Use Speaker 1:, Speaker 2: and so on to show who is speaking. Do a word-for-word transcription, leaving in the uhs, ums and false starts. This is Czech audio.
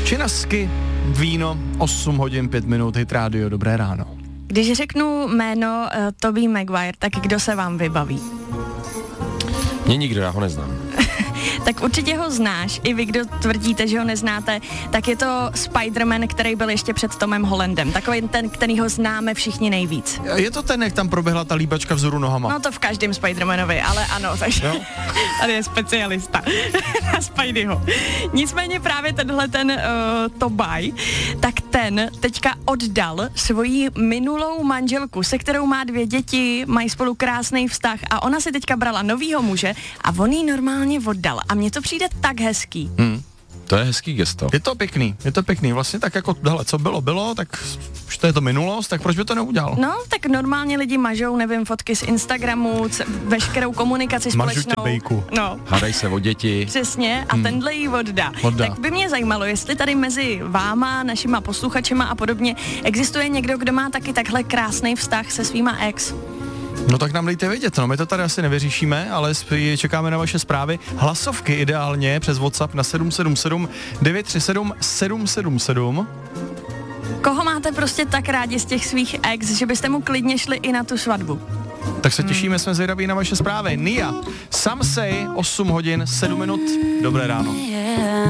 Speaker 1: Činasky, víno, osm hodin pět minut, Hit Radio, dobré ráno.
Speaker 2: Když řeknu jméno uh, Tobey Maguire, tak kdo se vám vybaví?
Speaker 3: Mě nikdo, já ho neznám.
Speaker 2: Tak určitě ho znáš, i vy, kdo tvrdíte, že ho neznáte, tak je to Spider-Man, který byl ještě před Tomem Hollandem. Takový ten, který ho známe všichni nejvíc.
Speaker 1: Je to ten, jak tam proběhla ta líbačka vzoru nohama?
Speaker 2: No to v každém Spider-Manovi, ale ano, takže no. Tady je specialista na Spideyho. Nicméně právě tenhle ten uh, Tobey, tak ten teďka oddal svoji minulou manželku, se kterou má dvě děti, mají spolu krásný vztah a ona si teďka brala novýho muže a on jí normálně oddal. A mně to přijde tak hezký.
Speaker 3: Hmm. To je hezký gesto.
Speaker 1: Je to pěkný, je to pěkný. Vlastně tak jako, hele, co bylo, bylo, tak už to je to minulost, tak proč by to neudělal?
Speaker 2: No, tak normálně lidi mažou, nevím, fotky z Instagramu, c- veškerou komunikaci společnou.
Speaker 1: Mažu tě, bejku.
Speaker 2: No.
Speaker 3: Hádají se o děti.
Speaker 2: Přesně, a hmm. tenhle jí oddá.
Speaker 1: Oddá.
Speaker 2: Tak by mě zajímalo, jestli tady mezi váma, našima posluchačema a podobně existuje někdo, kdo má taky takhle krásný vztah se svýma ex.
Speaker 1: No tak nám dejte vědět, no my to tady asi nevyřešíme, ale čekáme na vaše zprávy. Hlasovky ideálně přes WhatsApp na sedm sedm sedm devět tři sedm sedm sedm sedm.
Speaker 2: Koho máte prostě tak rádi z těch svých ex, že byste mu klidně šli i na tu svatbu?
Speaker 1: Tak se těšíme, jsme zvědaví na vaše zprávy. Nia, Samsej, osm hodin, sedm minut, dobré ráno.